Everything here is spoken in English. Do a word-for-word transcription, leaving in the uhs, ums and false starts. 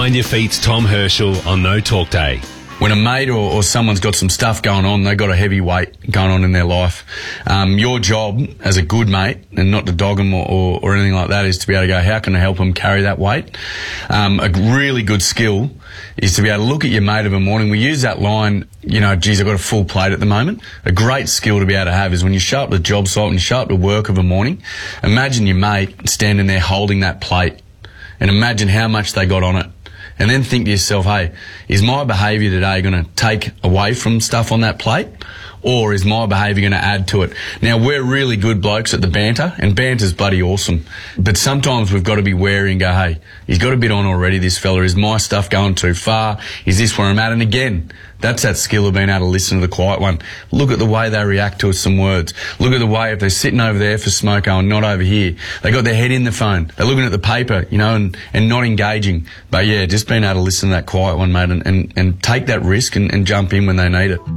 Find Your Feet's Tom Herschel on No Talk Day. When a mate or, or someone's got some stuff going on, they've got a heavy weight going on in their life, um, your job as a good mate, and not to dog them or, or, or anything like that, is to be able to go, how can I help them carry that weight? Um, a really good skill is to be able to look at your mate of a morning. We use that line, you know, geez, I've got a full plate at the moment. A great skill to be able to have is when you show up to the job site and you show up to work of a morning, imagine your mate standing there holding that plate and imagine how much they got on it. And then think to yourself, hey, is my behaviour today going to take away from stuff on that plate? Or is my behaviour going to add to it? Now, we're really good blokes at the banter, and banter's bloody awesome. But sometimes we've got to be wary and go, hey, he's got a bit on already, this fella. Is my stuff going too far? Is this where I'm at? And again, that's that skill of being able to listen to the quiet one. Look at the way they react to some words. Look at the way if they're sitting over there for smoko and not over here. They got their head in the phone. They're looking at the paper, you know, and, and not engaging. But yeah, just being able to listen to that quiet one, mate, and, and, and take that risk and, and jump in when they need it.